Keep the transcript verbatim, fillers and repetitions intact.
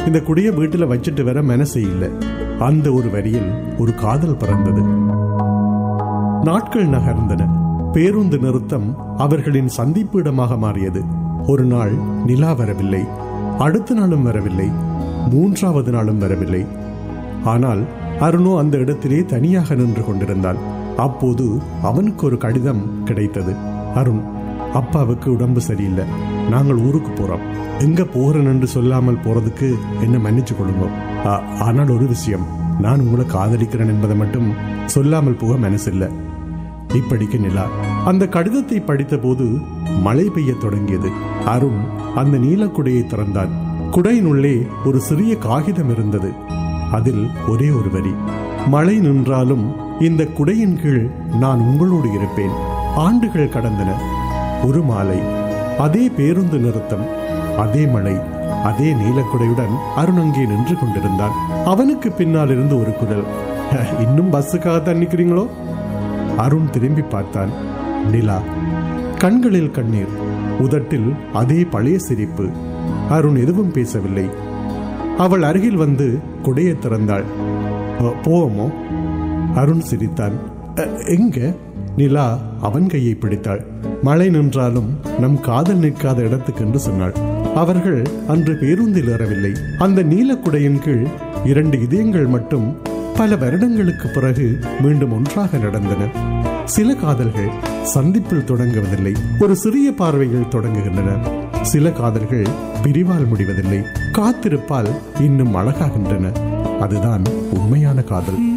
இந்த குடைய வீட்டுல வச்சிட்டு வர மனசே இல்லை. அந்த ஒரு வரியில் ஒரு காதல் பிறந்தது. நாட்கள் நகர்ந்தன. பேருந்து நிறுத்தம் அவர்களின் சந்திப்பு இடமாக மாறியது. ஒரு நாள் நிலா வரவில்லை, அடுத்த நாளும் வரவில்லை, மூன்றாவது நாளும் வரவில்லை. ஆனால் அருணோ அந்த இடத்திலே தனியாக நின்று கொண்டிருந்தான். அப்போது அவனுக்கு ஒரு கடிதம் கிடைத்தது. அருண், அப்பாவுக்கு உடம்பு சரியில்லை, நாங்கள் ஊருக்கு போறோம். எங்க போறேன் என்று சொல்லாமல் போறதுக்கு என்ன மன்னிச்சு கொள்ளுங்க. ஆனால் ஒரு விஷயம், நான் உங்களை காதலிக்கிறேன் என்பதை மட்டும் சொல்லாமல் போக மனசில்லை. இப்படிக்கு நிலா. அந்த கடிதத்தை படித்த போது மழை பெய்ய தொடங்கியது. அருண் அந்த நீலக்குடையை திறந்தான். குடையினுள்ளே ஒரு சிறிய காகிதம் இருந்தது. அதில் ஒரே ஒரு வரி: மழை நின்றாலும் இந்த குடையின் கீழ் நான் உங்களோடு இருப்பேன். ஆண்டுகள் கடந்தன. ஒரு மாலை, அதே பேருந்து நிறுத்தம், அதே மழை, அதே நீலக்குடையுடன் அருண் அங்கே நின்று கொண்டிருந்தான். அவனுக்கு பின்னால் இருந்து ஒரு குரல்: இன்னும் பஸ்ஸுக்காகத்தான் நிற்கிறீங்களோ? அருண் திரும்பி பார்த்தான். நிலா. கண்களில் கண்ணீர், உதட்டில் அதே பழைய சிரிப்பு. அருண் எதுவும் பேசவில்லை. அவள் அருகில் வந்து குடையை திறந்தாள். போவோமோ? அருண் சிரித்தான். எங்க? நிலா அவன் கையை பிடித்தாள். மழை நின்றாலும் நம் காதல் நிற்காத இடத்துக்கு என்று சொன்னாள். அவர்கள் அன்று பேருந்தில் ஏறவில்லை. அந்த நீலக்குடையின் கீழ் இரண்டு இதயங்கள் மட்டும் பல வருடங்களுக்கு பிறகு மீண்டும் ஒன்றாக நடந்தன. சில காதல்கள் சந்திப்பில் தொடங்குவதில்லை, ஒரு சிறிய பார்வையில் தொடங்குகின்றன. சில காதல்கள் பிரிவால் முடிவதில்லை, காத்திருப்பால் இன்னும் அழகாகின்றன. அதுதான் உண்மையான காதல்.